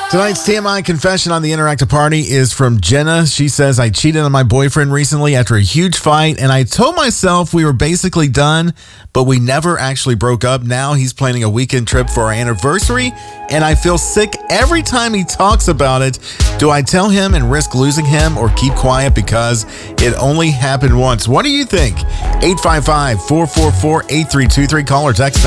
Tonight's TMI confession on the Interactive Party is from Jenna. She says, I cheated on my boyfriend recently after a huge fight, and I told myself we were basically done, but we never actually broke up. Now he's planning a weekend trip for our anniversary, and I feel sick every time he talks about it. Do I tell him and risk losing him, or keep quiet because it only happened once? What do you think? 855-444-8323. Call or text now.